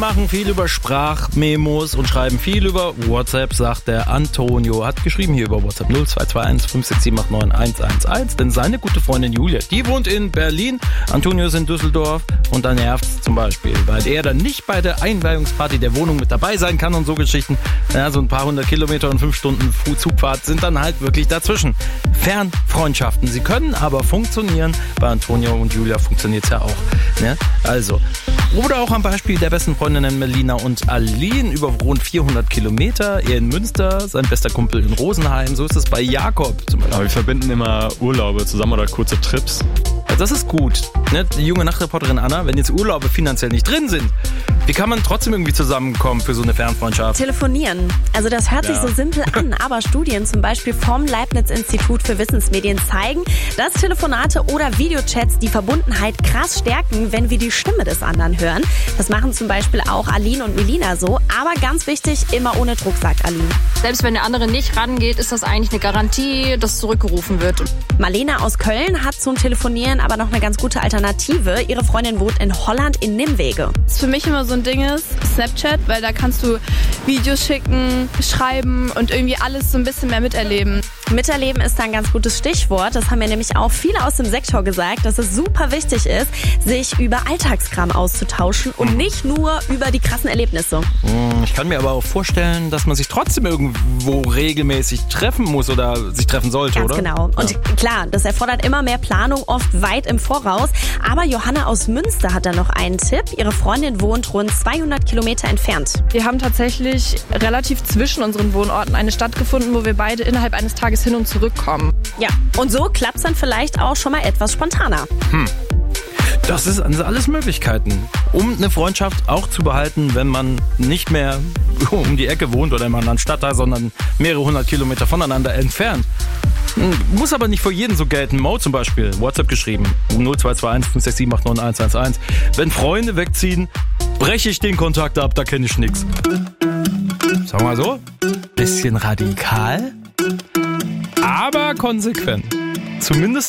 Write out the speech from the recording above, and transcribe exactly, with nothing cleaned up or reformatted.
machen viel über Sprachmemos und schreiben viel über WhatsApp, sagt der Antonio. Hat geschrieben hier über WhatsApp null zwei zwei eins fünf sechs sieben acht neun eins eins eins. Denn seine gute Freundin Julia, die wohnt in Berlin. Antonio ist in Düsseldorf. Und da nervt's zum Beispiel, weil er dann nicht bei der Einweihungsparty der Wohnung mit dabei sein kann und so Geschichten. Ja, so ein paar hundert Kilometer und fünf Stunden Zugfahrt sind dann halt wirklich dazwischen. Fernfreundschaften. Sie können aber funktionieren. Bei Antonio und Julia funktioniert's ja auch. Ne? Also, oder auch am Beispiel der besten Freundinnen Melina und Aline über rund vierhundert Kilometer. Er in Münster, sein bester Kumpel in Rosenheim. So ist es bei Jakob zum Beispiel. Aber wir verbinden immer Urlaube zusammen oder kurze Trips. Ja, das ist gut. Ne? Die junge Nachtreporterin Anna, wenn jetzt Urlaube finanziell nicht drin sind, wie kann man trotzdem irgendwie zusammenkommen für so eine Fernfreundschaft? Telefonieren. Also das hört Ja. sich so simpel an, aber Studien zum Beispiel vom Leibniz-Institut für Wissensmedien zeigen, dass Telefonate oder Videochats die Verbundenheit krass stärken, wenn wir die Stimme des anderen hören. Das machen zum Beispiel auch Aline und Melina so, aber ganz wichtig, immer ohne Druck, sagt Aline. Selbst wenn der andere nicht rangeht, ist das eigentlich eine Garantie, dass zurückgerufen wird. Marlena aus Köln hat zum Telefonieren aber noch eine ganz gute Alternative. Ihre Freundin wohnt in Holland in Nimwege. Was für mich immer so ein Ding ist, Snapchat, weil da kannst du Videos schicken, schreiben und irgendwie alles so ein bisschen mehr miterleben. Miterleben ist da ein ganz gutes Stichwort. Das haben mir nämlich auch viele aus dem Sektor gesagt, dass es super wichtig ist, sich über Alltagskram auszutauschen und nicht nur über die krassen Erlebnisse. Ich kann mir aber auch vorstellen, dass man sich trotzdem irgendwo regelmäßig treffen muss oder sich treffen sollte, Ganz oder? genau. Und Ja. klar, das erfordert immer mehr Planung, oft weit im Voraus. Aber Johanna aus Münster hat da noch einen Tipp. Ihre Freundin wohnt rund zweihundert Kilometer entfernt. Wir haben tatsächlich relativ zwischen unseren Wohnorten eine Stadt gefunden, wo wir beide innerhalb eines Tages hin und zurück kommen. Ja, und so klappt's dann vielleicht auch schon mal etwas spontaner. Das ist also alles Möglichkeiten, um eine Freundschaft auch zu behalten, wenn man nicht mehr um die Ecke wohnt oder in einem anderen Stadtteil, sondern mehrere hundert Kilometer voneinander entfernt. Hm, Muss aber nicht für jeden so gelten. Mo zum Beispiel, WhatsApp geschrieben, null zwei zwei eins fünf sechs sieben acht neun eins eins eins. Wenn Freunde wegziehen, breche ich den Kontakt ab, da kenne ich nix. Sagen wir mal so, bisschen radikal, aber konsequent. Zumindest